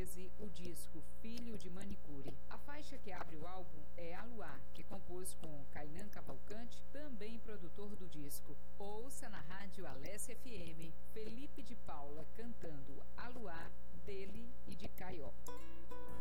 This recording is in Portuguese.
2013 o disco Filho de Manicure. A faixa que abre o álbum é Aluá, que compôs com Kainan Cavalcante, também produtor do disco. Ouça na rádio Alessia FM, Felipe de Paula cantando Aluá, dele e de Caió.